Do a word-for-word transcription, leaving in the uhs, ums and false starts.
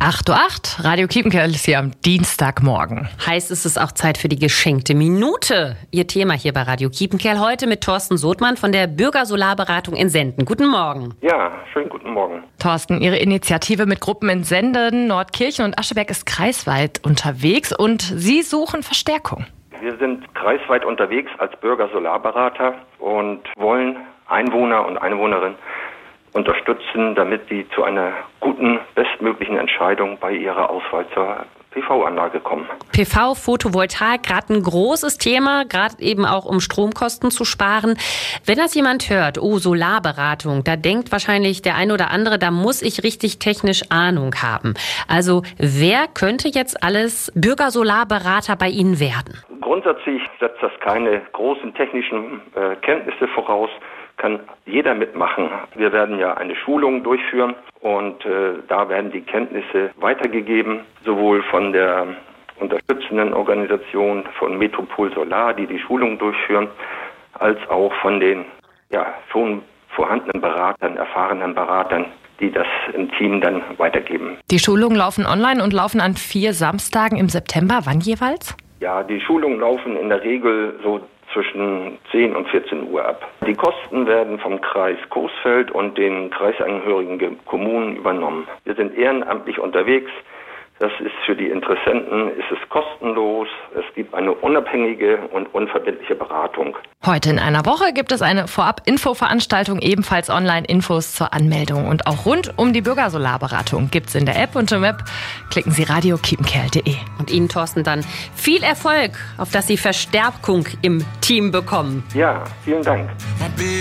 acht Uhr acht, Radio Kiepenkerl ist hier am Dienstagmorgen. Heißt, es ist auch Zeit für die geschenkte Minute. Ihr Thema hier bei Radio Kiepenkerl heute mit Thorsten Sothmann von der Bürgersolarberatung in Senden. Guten Morgen. Ja, schönen guten Morgen. Thorsten, Ihre Initiative mit Gruppen in Senden, Nordkirchen und Ascheberg ist kreisweit unterwegs und Sie suchen Verstärkung. Wir sind kreisweit unterwegs als Bürgersolarberater und wollen Einwohner und Einwohnerinnen unterstützen, damit sie zu einer guten, bestmöglichen Entscheidung bei ihrer Auswahl zur P V-Anlage kommen. P V, Photovoltaik, gerade ein großes Thema, gerade eben auch um Stromkosten zu sparen. Wenn das jemand hört, oh, Solarberatung, da denkt wahrscheinlich der eine oder andere, da muss ich richtig technisch Ahnung haben. Also wer könnte jetzt alles Bürgersolarberater bei Ihnen werden? Grundsätzlich setzt das keine großen technischen äh, Kenntnisse voraus. Kann jeder mitmachen. Wir werden ja eine Schulung durchführen und äh, da werden die Kenntnisse weitergegeben, sowohl von der unterstützenden Organisation von Metropol Solar, die die Schulung durchführen, als auch von den ja, schon vorhandenen Beratern, erfahrenen Beratern, die das im Team dann weitergeben. Die Schulungen laufen online und laufen an vier Samstagen im September. Wann jeweils? Ja, die Schulungen laufen in der Regel so zwischen zehn und vierzehn Uhr ab. Die Kosten werden vom Kreis Coesfeld und den kreisangehörigen Kommunen übernommen. Wir sind ehrenamtlich unterwegs. Das ist für die Interessenten, ist es kostenlos. Es gibt eine unabhängige und unverbindliche Beratung. Heute in einer Woche gibt es eine Vorab-Info-Veranstaltung, ebenfalls Online-Infos zur Anmeldung. Und auch rund um die Bürgersolarberatung gibt's in der App und im Web. Klicken Sie radio kiepenkerl punkt de. Und Ihnen, Thorsten, dann viel Erfolg, auf dass Sie Verstärkung im Team bekommen. Ja, vielen Dank.